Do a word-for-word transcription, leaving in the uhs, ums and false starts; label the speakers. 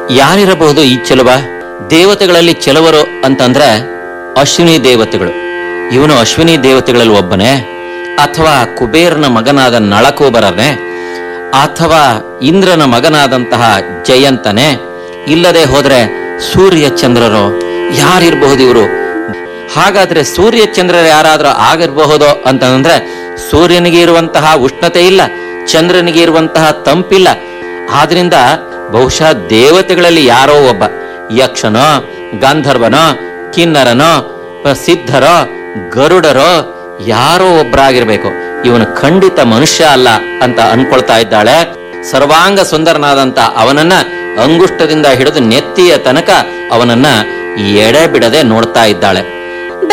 Speaker 1: ಯಾರಿರಬಹುದು ಈ ಚೆಲುವ? ದೇವತೆಗಳಲ್ಲಿ ಚೆಲುವರು ಅಂತಂದ್ರೆ ಅಶ್ವಿನಿ ದೇವತೆಗಳು. ಇವನು ಅಶ್ವಿನಿ ದೇವತೆಗಳಲ್ಲಿ ಒಬ್ಬನೇ, ಅಥವಾ ಕುಬೇರನ ಮಗನಾದ ನಳಕೂಬರನೇ, ಅಥವಾ ಇಂದ್ರನ ಮಗನಾದಂತಹ ಜಯಂತನೇ, ಇಲ್ಲದೆ ಹೋದ್ರೆ ಸೂರ್ಯ ಚಂದ್ರರು? ಯಾರಿರಬಹುದು ಇವರು? ಹಾಗಾದ್ರೆ ಸೂರ್ಯ ಚಂದ್ರರು ಯಾರಾದ್ರೂ ಆಗಿರಬಹುದು ಅಂತಂದ್ರೆ ಸೂರ್ಯನಿಗೆ ಇರುವಂತಹ ಉಷ್ಣತೆ ಇಲ್ಲ, ಚಂದ್ರನಿಗೆ ಇರುವಂತಹ ತಂಪಿಲ್ಲ. ಆದ್ರಿಂದ ಬಹುಶಃ ದೇವತೆಗಳಲ್ಲಿ ಯಾರೋ ಒಬ್ಬ, ಯಕ್ಷನೋ, ಗಂಧರ್ವನೋ, ಕಿನ್ನರನೋ, ಸಿದ್ಧರೋ, ಗರುಡರೋ ಯಾರೋ ಒಬ್ಬರಾಗಿರ್ಬೇಕು. ಇವನು ಖಂಡಿತ ಮನುಷ್ಯ ಅಲ್ಲ ಅಂತ ಅನ್ಕೊಳ್ತಾ ಇದ್ದಾಳೆ. ಸರ್ವಾಂಗ ಸುಂದರನಾದಂತ ಅವನನ್ನ ಅಂಗುಷ್ಟದಿಂದ ಹಿಡಿದು ನೆತ್ತಿಯ ತನಕ ಅವನನ್ನ ಎಡೆ ಬಿಡದೆ ನೋಡ್ತಾ ಇದ್ದಾಳೆ.